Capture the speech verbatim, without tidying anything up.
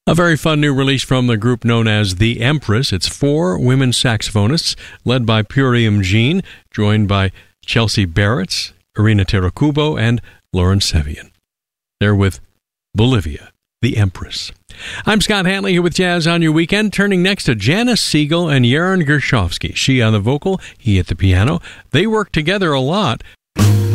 A very fun new release from the group known as The Empress. It's four women saxophonists led by Purium Jean, joined by Chelsea Barrett, Irina Terakubo, and Lauren Sevian. They're with Bolivia, The Empress. I'm Scott Hanley here with Jazz on Your Weekend, turning next to Janice Siegel and Yaron Gershovsky. She on the vocal, he at the piano. They work together a lot.